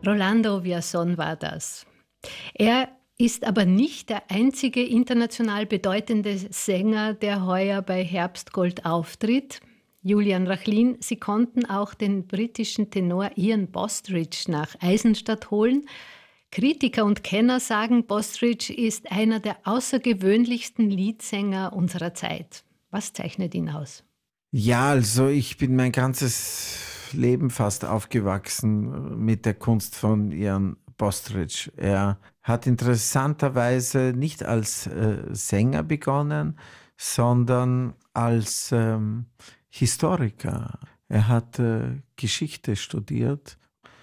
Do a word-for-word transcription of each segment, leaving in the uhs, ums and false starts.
Rolando Villazón war das. Er ist aber nicht der einzige international bedeutende Sänger, der heuer bei Herbstgold auftritt. Julian Rachlin, Sie konnten auch den britischen Tenor Ian Bostridge nach Eisenstadt holen. Kritiker und Kenner sagen, Bostridge ist einer der außergewöhnlichsten Leadsänger unserer Zeit. Was zeichnet ihn aus? Ja, also ich bin mein ganzes Leben fast aufgewachsen mit der Kunst von Ian Bostridge. Er hat interessanterweise nicht als äh, Sänger begonnen, sondern als ähm, Historiker. Er hat äh, Geschichte studiert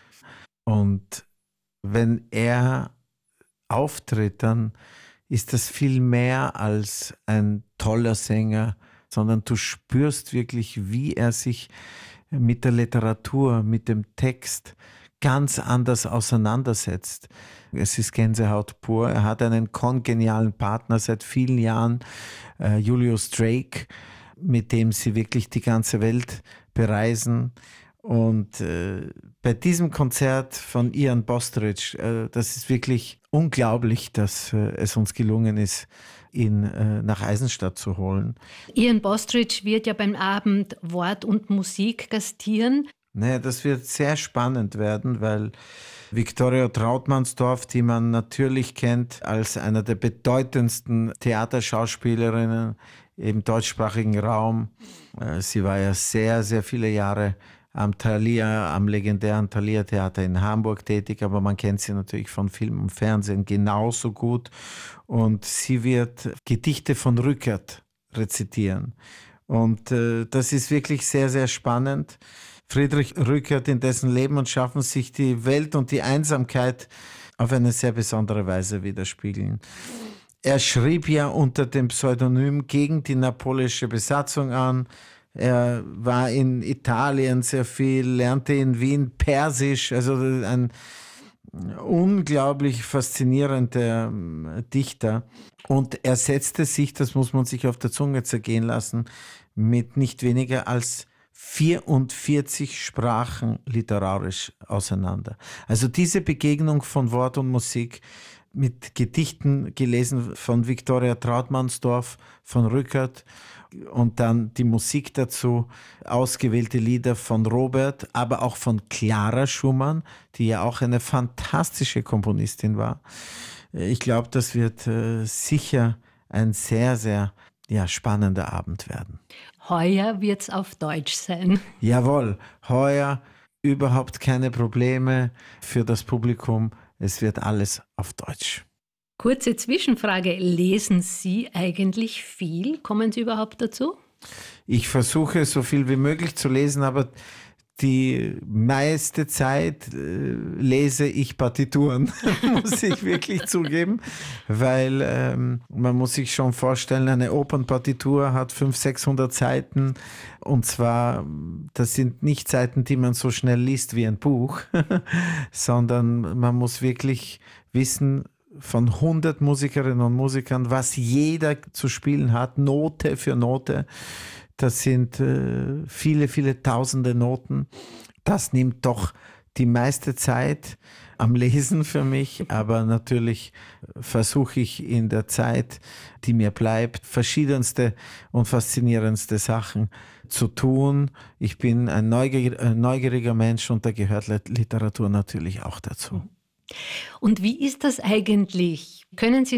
und wenn er auftritt, dann ist das viel mehr als ein toller Sänger, sondern du spürst wirklich, wie er sich mit der Literatur, mit dem Text ganz anders auseinandersetzt. Es ist Gänsehaut pur. Er hat einen kongenialen Partner seit vielen Jahren, äh, Julius Drake, mit dem sie wirklich die ganze Welt bereisen. Und äh, bei diesem Konzert von Ian Bostridge, äh, das ist wirklich unglaublich, dass äh, es uns gelungen ist, ihn äh, nach Eisenstadt zu holen. Ian Bostridge wird ja beim Abend Wort und Musik gastieren. Naja, das wird sehr spannend werden, weil Viktoria Trautmannsdorf, die man natürlich kennt als einer der bedeutendsten Theaterschauspielerinnen im deutschsprachigen Raum, äh, sie war ja sehr, sehr viele Jahre am Thalia, am legendären Thalia-Theater in Hamburg tätig, aber man kennt sie natürlich von Film und Fernsehen genauso gut. Und sie wird Gedichte von Rückert rezitieren. Und äh, das ist wirklich sehr, sehr spannend. Friedrich Rückert, in dessen Leben und Schaffen sich die Welt und die Einsamkeit auf eine sehr besondere Weise widerspiegeln. Er schrieb ja unter dem Pseudonym gegen die napoleonische Besatzung an. Er war in Italien sehr viel, lernte in Wien Persisch, also ein unglaublich faszinierender Dichter. Und er setzte sich, das muss man sich auf der Zunge zergehen lassen, mit nicht weniger als vierundvierzig Sprachen literarisch auseinander. Also diese Begegnung von Wort und Musik mit Gedichten gelesen von Viktoria Trautmannsdorf, von Rückert und dann die Musik dazu, ausgewählte Lieder von Robert, aber auch von Clara Schumann, die ja auch eine fantastische Komponistin war. Ich glaube, das wird äh, sicher ein sehr, sehr ja, spannender Abend werden. Heuer wird es auf Deutsch sein. Jawohl, heuer überhaupt keine Probleme für das Publikum. Es wird alles auf Deutsch. Kurze Zwischenfrage. Lesen Sie eigentlich viel? Kommen Sie überhaupt dazu? Ich versuche, so viel wie möglich zu lesen, aber die meiste Zeit äh, lese ich Partituren, muss ich wirklich zugeben, weil ähm, man muss sich schon vorstellen, eine Opernpartitur hat fünfhundert, sechshundert Seiten und zwar, das sind nicht Seiten, die man so schnell liest wie ein Buch, sondern man muss wirklich wissen, von hundert Musikerinnen und Musikern, was jeder zu spielen hat, Note für Note. Das sind äh, viele, viele tausende Noten. Das nimmt doch die meiste Zeit am Lesen für mich, aber natürlich versuche ich in der Zeit, die mir bleibt, verschiedenste und faszinierendste Sachen zu tun. Ich bin ein neugier- ein neugieriger Mensch und da gehört Literatur natürlich auch dazu. Und wie ist das eigentlich? Können Sie